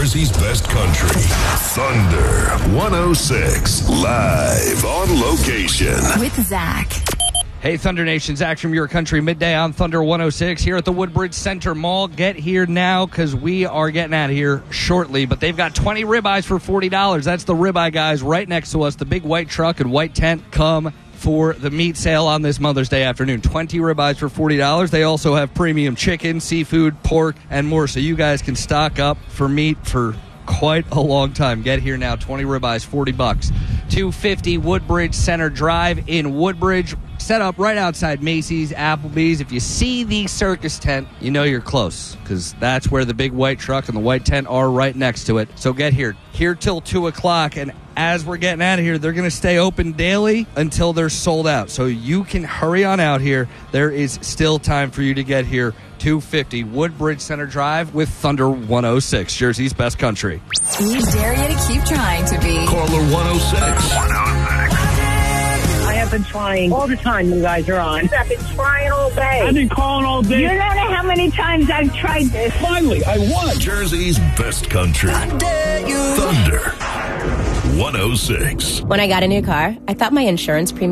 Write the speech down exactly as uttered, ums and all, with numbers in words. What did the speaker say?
Jersey's best country. Thunder one oh six, live on location. With Zach. Hey, Thunder Nation, Zach from Your Country, midday on Thunder one oh six here at the Woodbridge Center Mall. Get here now because we are getting out of here shortly. But they've got twenty ribeyes for forty dollars. That's the ribeye guys right next to us. The big white truck and white tent come for the meat sale on this Mother's Day afternoon. twenty ribeyes for forty dollars. They also have premium chicken, seafood, pork, and more. So you guys can stock up for meat for quite a long time. Get here now. twenty ribeyes, forty bucks. two fifty Woodbridge Center Drive in Woodbridge. Set up right outside Macy's, Applebee's. If you see the circus tent, you know you're close because that's where the big white truck and the white tent are right next to it. So get here. Here till two o'clock. And as we're getting out of here, they're going to stay open daily until they're sold out. So you can hurry on out here. There is still time for you to get here. two fifty Woodbridge Center Drive with Thunder one oh six, Jersey's best country. We dare you to keep trying to be. Caller one oh six. I have been trying all the time you guys are on. I've been trying all day. I've been calling all day. You don't know how many times I've tried this. Finally, I won. Jersey's best country. Thunder one oh six. When I got a new car, I thought my insurance premium